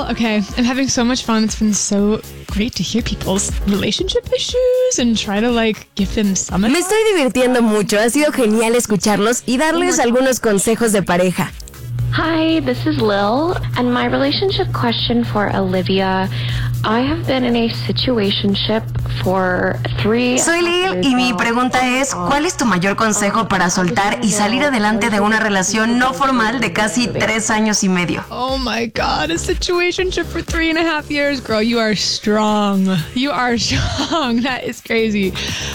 Well, okay, I'm having so much fun. It's been so great to hear people's relationship issues and try to give them some advice. Me estoy divirtiendo mucho. Ha sido genial escucharlos y darles algunos consejos de pareja. Hi, this is Lil, and my relationship question for Olivia. I have been in a situationship for 3 Soy Lil y mi pregunta es, ¿cuál es tu mayor consejo para soltar y salir adelante de una relación no formal de casi 3 años y medio? Oh my God, a situationship for 3.5 years. Girl, you are strong. You are strong. That is crazy.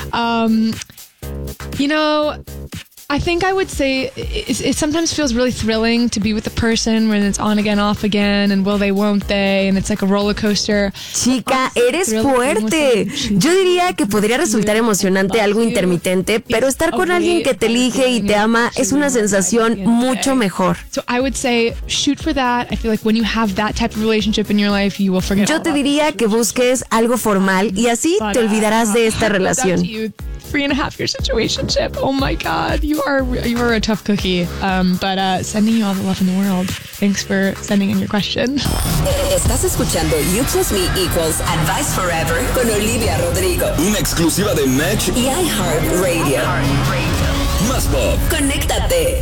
I think I would say it sometimes feels really thrilling to be with a person when it's on again, off again, and will they, won't they, and it's like a roller coaster. Chica, eres fuerte. Yo diría que podría resultar emocionante algo intermitente, pero estar con alguien que te elige y te ama es una sensación mucho mejor. So I would say shoot for that. I feel like when you have that type of relationship in your life, you will forget. Yo te diría que busques algo formal y así te olvidarás de esta relación. 3.5 year situationship. Oh my God, you are a tough cookie. But sending you all the love in the world. Thanks for sending in your question. Estás escuchando You Plus Me Equals Advice Forever con Olivia Rodrigo. Una exclusiva de Match y iHeartRadio. Más pop. Conéctate.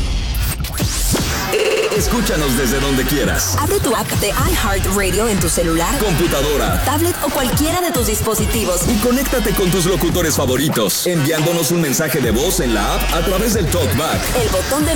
Escúchanos desde donde quieras. Abre tu app de iHeartRadio en tu celular, computadora, tablet o cualquiera de tus dispositivos. Y conéctate con tus locutores favoritos, enviándonos un mensaje de voz en la app a través del TalkBack. El botón de